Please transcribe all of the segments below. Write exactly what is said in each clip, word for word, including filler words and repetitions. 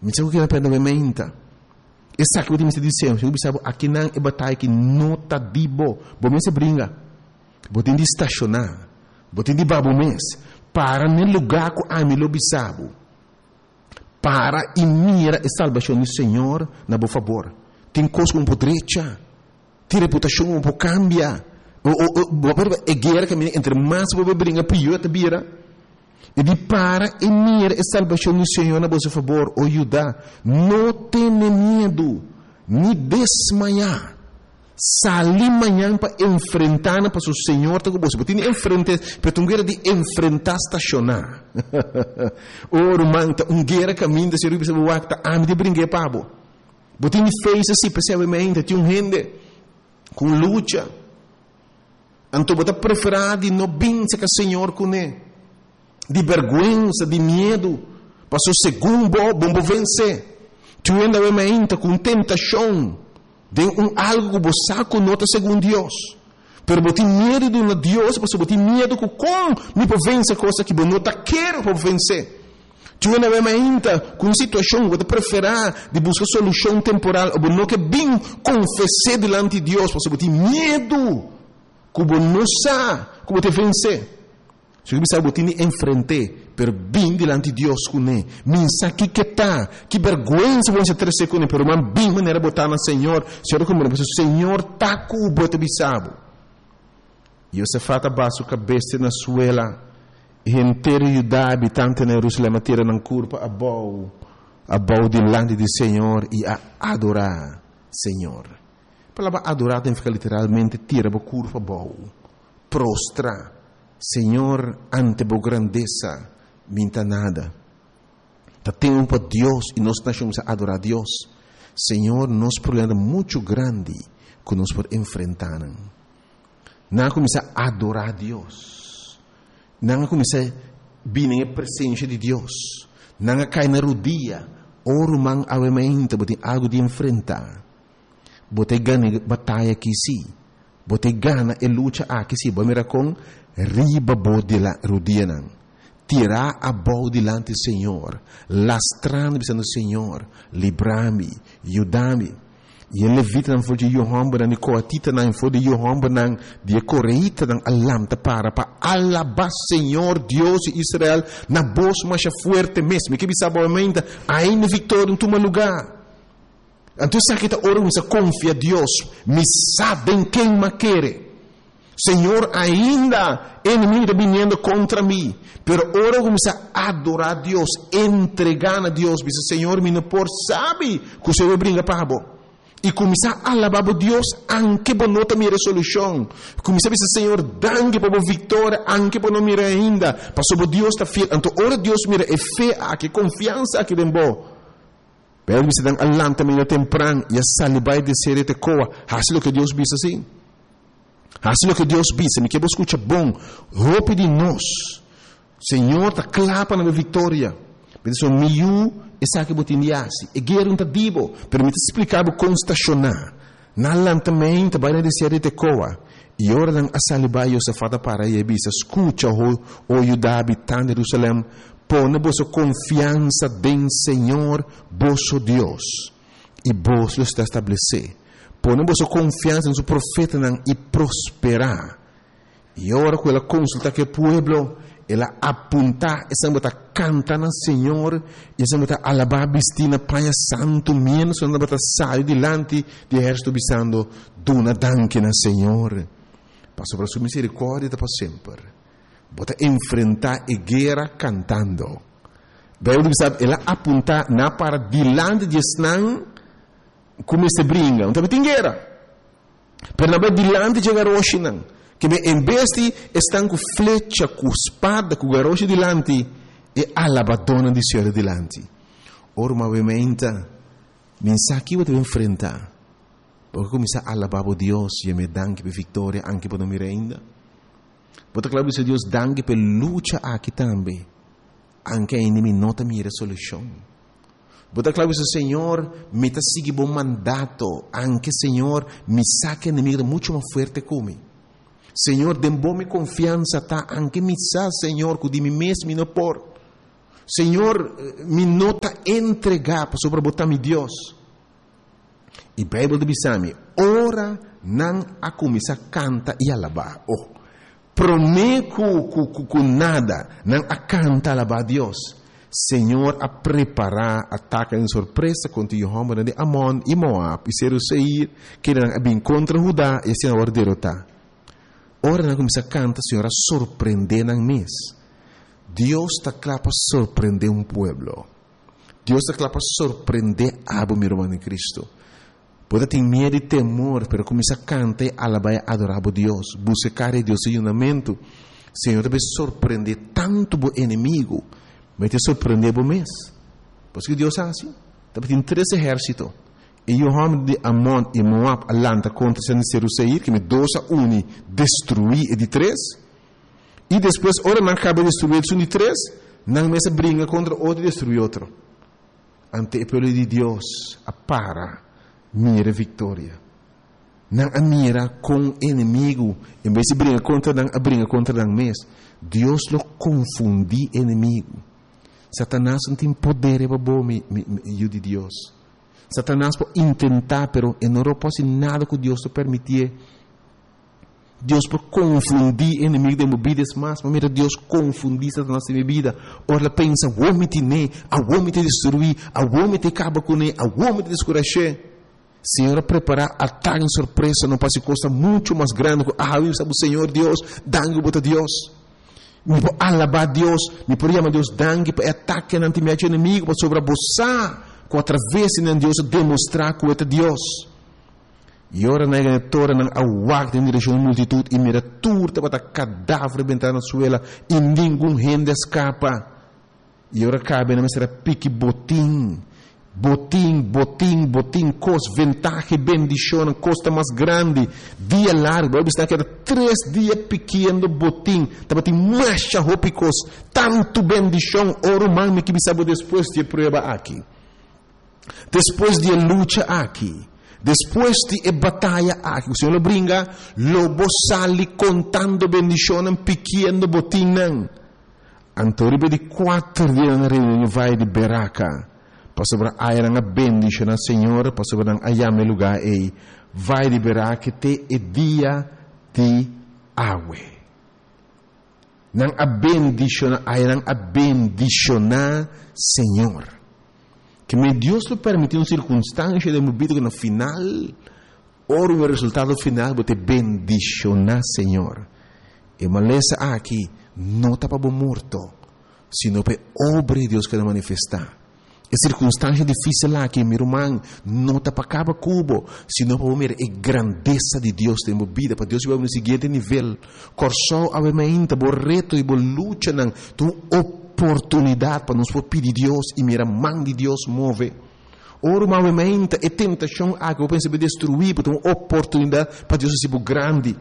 Me sabe o que é a menta? Essa que eu me dizendo, eu sabe aqui não é batalha que não tá dibo, bom me se brinca, botem de estacionar, botem de babo mês, para no lugar que a mim lo bisabo, para e mira a salvação do Senhor na boa favor. Tem coisa um pouco direita, tem reputação um pouco cambia, o o o é guerra que entre mais você brinca pior te vira. E de para e mira a salvação do Senhor na vossa favor, o Judá, não tenha medo, nem desmaiar. Sali amanhã para enfrentar para o Senhor, tá com você. Porque enfrentar, para tu guerra de enfrentar estacionar. Oro manta, um guerra caminho, se rubi se buacta, ah, me de brinque pabo. Porque fez assim, percebamente, tinha um rende com luta. Então, você preferir de não benção que o Senhor com ele. De vergüenza, de medo, passou segundo, bom vencer. Tu ainda ainda com tentação de um algo que você conota segundo Deus. Pero você tem medo de um Deus, você tem medo que como me pode vencer coisa que você não quer para vencer. Tu ainda ainda com situação que você preferir de buscar solução temporal, ou não que bem confessar diante de Deus, você tem medo que você não sabe como te vencer. Se você sabe que enfrentei, per bem diante de Deus com ele, minsa que que tá, que vergonha você ter com ele, pero man bem maneira botar no Senhor, Senhor como o Senhor tá com o bote bisabo. E você fata baixo cabeça na suela, e inteiro Judá habitante na Jerusalém tira na curva a bau, a bau diante do Senhor e a adorar Senhor. A palavra adorar tem que ficar literalmente tira a curva a bau, prostrar. Senhor, ante a grandeza, minta nada. Tá tempo para Deus e nós estamos a adorar a Deus. Senhor, nosso problema é muito grande que nós podemos enfrentar. Não começar a adorar a Deus. Não começar a vir na presença de Deus. Não cair na rodilha. Oro man avementa, bote algo de enfrentar. Bote ganha batalha aqui sim. Bote gana e luta aqui sim. Bote mira com riba bo de la rodilha não. Tirar a boa delante do Senhor, lastrando pensando Senhor, livrar-me, ajudar-me. E ele levita não foi de Johan Banan, coatita não foi de Johan Banan, de correita não alamta para para alabar Senhor Deus de Israel na voz mais forte mesmo. Que bisa boamente ainda vitória em todo lugar. Então se aqui tá ora você confia Deus, me sabem quem me quer. Senhor, ainda inimigo está vindo contra mim, pero ora começa a adorar a Deus, entregar a Deus, diz Senhor, me não por sabe que o Senhor brinca para bo. E começar a alabar a Deus, anche por não ter minha resolução. Começar a dizer Senhor, dangue para a vitória, anche por não mirar ainda, para sobre Deus está fiel. Então ora Deus mira é fé, aqui confiança aqui bem bo. Pero me se dan alanta meio temprano e a salibai de ser te coa, assim o que Deus diz assim. Assim o que Deus diz, me que você escuta bom, roupa de nós. Senhor, está clapa na vitória. Mas o meu, essa que você indiasse, é guerra um tadibo, permite explicar o como estacionar. Na lantamento, vai dizer te coa. E ora dan a salibai o fada para e bisa, escuta o o Judá habitante de Jerusalém, põe vossa confiança em Senhor, vosso Deus, e vos lo está estabelecer. Ponemos a confiança no seu profeta e prosperar. E agora, com ela consulta que o povo, ela apunta, essa mulher canta no Senhor, e essa mulher alabar vestina panha santo, menos, essa mulher sai delante de exército bisando, duna danke no Senhor. Passo para sua misericórdia para sempre. Bota enfrentar a guerra cantando. Bem, ela apunta na para delante de Esnan, como se brinca, não tem guerra. Pero na dilante de garoche não, que em vez de estão com flecha, com espada, com garoche dilante, e alabadona de Senhor dilante. Ora, obviamente, mensagem que você vai enfrentar, porque começar a alabar a Deus e me danke por vitória, anche por não me ainda. Você claro que Deus danke por luta aqui também, anche a inimigo não tem minha resolução. Bota claro que Senhor me está seguindo um mandato, anche Senhor me saque inimigo muito mais forte como. Senhor, dê-me confiança, tá? Anche me sa, Senhor, que de mim mesmo não por. Senhor, me nota entregar para sobre botar mi Deus. E a Bíblia diz a mim, ora não a começar a cantar e alabar. Oh, prometo com nada, não a cantar e alabar a Deus. Senhor, a preparar ataque em surpresa contra o homem de Amon e Moab e Seir, que não bem contra Judá e Senhor derrotar. Ora não começar a cantar, Senhor, a surpreender na mês. Deus está claro para surpreender um povo. Deus está claro para surpreender a meu irmão em Cristo. Pode ter medo e temor, mas começar a cantar e alabar e adorar a Deus. Buscar a Deus em unamento. Senhor, deve surpreender tanto o inimigo, mas te surpreender o mês. Porque Deus é assim. Tem três exércitos. E o homem de Amon e Moab alanta contra Seir, que me dois a um destruir e de três. E depois, ora não acaba de destruir um de três, não me se brinca contra outro e destrui outro. Ante o povo de Deus, a para, mira vitória. Não a mira com inimigo, em vez de brincar contra não a brinca contra não mês. Deus lo confundi inimigo. Satanás não tem poder para bom me de Deus. Satanás pode tentar, pero não pode nada que Deus te permitir. Deus por confundir inimigo de minha vida, mas mira Deus confundir Satanás de minha vida. Ora pensa, vou me tirar, vou me destruir, vou me acabar com ele, vou me descuracher. Senhor, preparar ataque em surpresa, não pode costa muito mais grande. Ah, eu sabe o Senhor Deus, dangue para Deus. Me vou alabar Deus, me por chamar Deus dangue para ataque ante meu inimigo, para sobreposar, com através de Deus demonstrar que é Deus. E ora na igreja não aguarda em direção à multitud e mira turta para cadáver bentar na suela e nenhum rende escapa. E ora cabe na mestra pique botim, botim, botim, botim, cos, ventaja, bendição, costa mais grande, dia largo, eu está que era três dias pequeno botim, estava tem mais charropicos, tanto bendição, ora humano que sabe depois de prova aqui, depois de luta aqui. Depois de batalha aqui, o Senhor lo brinca, lobo sali contando bendição pequeno botinho. Antoribe de quatro dias na reunião vai de Beraca. Para sobre a era bendição na Senhor, para sobre a ayame lugar aí, vai de Beraca te é dia de água. Não a bendição, a era a bendição na Senhor. Que me Deus lo permitiu uma circunstância de minha vida que no final, ora o resultado final, vou te bendicionar, Senhor. E maleza aqui, não está para morto, sino para obra de Deus que vai manifestar. E circunstância difícil aqui, meu irmão, não está para acabar cubo, sino para ver a grandeza de Deus em minha vida, para Deus vai no seguinte nível. Corsó, obviamente, o reto e a luta, tu oportunidade para nos pedir Deus e mirar a mão de Deus move. Ora, novamente, a tentação a que eu penso destruir, porque uma oportunidade para Deus ser grande.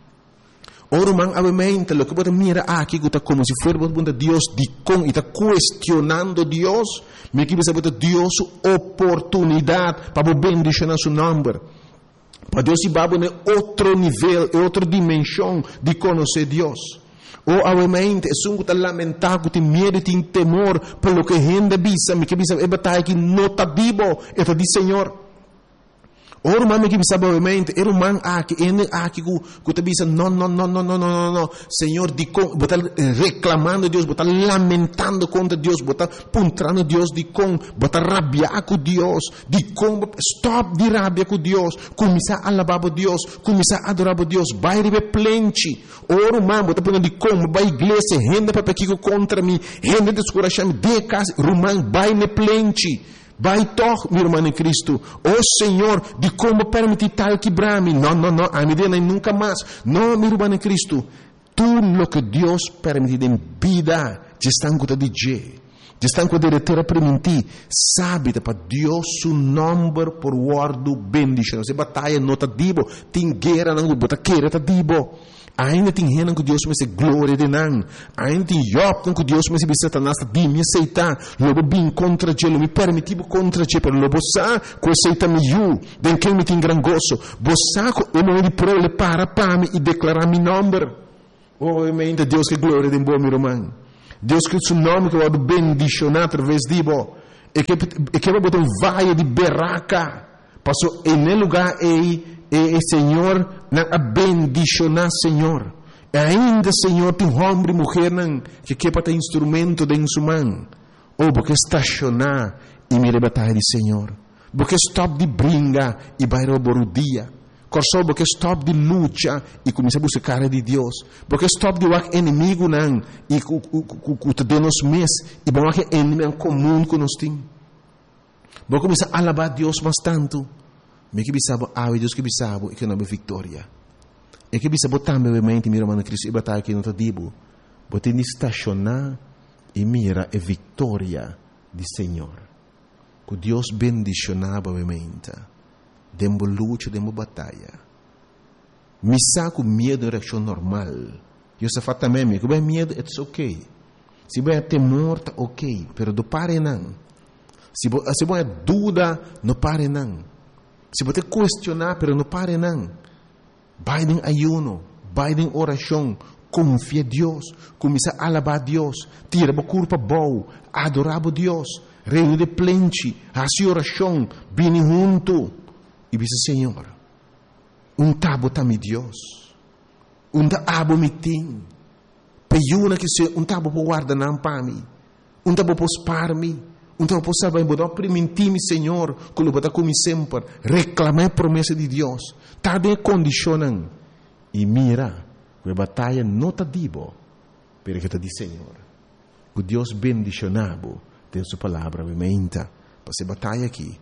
Ora, novamente, o que você mira aqui, que está como se fosse Deus de com e está questionando Deus, me que você bota Deus oportunidade para bendicionar seu nome. Para Deus se vai em outro nível, em outra dimensão de conhecer Deus. Ou, obviamente, é um que está lamentado, que tem medo, tem temor, pelo que a gente bisa, me que bisa, é batalha que não está vivo, é para o Senhor. Ora, o homem que bisa, obviamente, era um homem aqui, ele aqui, que está bisa, não, não, não, não, não, não, não, Senhor, de com, botar reclamando Deus, botar lamentando contra Deus, botar puntrando Deus, de com, botar rabiar com Deus, de com, stop de rabia com Deus, começar a alabar a Deus, começar a adorar a Deus, vai receber plente. Ora, o homem, botar punhando de com, vai igreja, rende para aqui contra mim, rende descorachar-me, de casa, romano, vai ne plente. Vai toch, meu irmão em Cristo. Oh Senhor, de como permitir tal quebrar-me? Não, não, não, a medida nem nunca mais. Não, meu irmão em Cristo. Tudo o que Deus permite em vida, já estão com o D J. Já estão com a diretora permitir. Sabe, para Deus, o nome por guardo bendição. Se batalha, não está dibo. Tem guerra, não está queira, está dibo. Ainda tem gente que Deus me se glória de não. Ainda tem Job que Deus me se Satanás de me aceitar. Logo bem contra ele, me permitiu contra ele, pero logo sa que aceita me eu, den que me tem gran gozo. Bosa o nome de prole para para me e declarar meu nome. Obviamente Deus que glória de bom meu irmão. Deus que o seu nome que vai bendicionar através de bo. E que e que vai botar um valle de berraca. Passou em lugar e e Senhor na bendicionar Senhor. E ainda Senhor tem homem e mulher não que que para instrumento de sua mão. Ou porque estacionar e me batalha de Senhor. Porque stop de brinca e vai roubar o dia. Corso porque stop de luta e começa a buscar de Deus. Porque stop de o inimigo não e o te de nos mes e bom que inimigo comum que nós tem. Porque começa a alabar Deus bastante. Me que bisabo ah Deus que bisabo e que não é vitória. E que bisabo também mente mira mano Cristo e batalha que não te dibo. Bote ni estacionar e mira a vitória de Senhor. Que Deus bendicionar obviamente. Dembo luta, dembo batalha. Me saco medo é reação normal. Eu só faço também, que bem medo, it's ok. Se bem temor, tá ok. Pero do pare não. Se se bem dúvida, não pare não. Se você questionar, pero não pare não. Vai em ayuno, vai em oração, confia em Deus, começa a alabar a Deus, tira a culpa boa, adorar a Deus, reino de plente, a sua oração, vem junto. E disse, Senhor, um tabo tá me Deus, um tabo me tem, peiuna que se um tabo por guardar não para mim, um tabo por spar me, um tabo por salvar me, botar permitir-me, Senhor, que eu botar como sempre, reclamar a promessa de Deus, tá bem condicionando, e mira, que a batalha não tá dibo, pero que tá de Senhor, que Deus bendicionado, tem sua palavra, obviamente, para essa batalha aqui.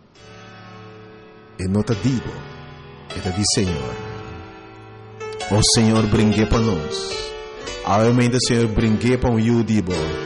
E não te digo, e te diz Senhor, o Senhor brinque para nós, obviamente o Senhor brinque para o eu digo,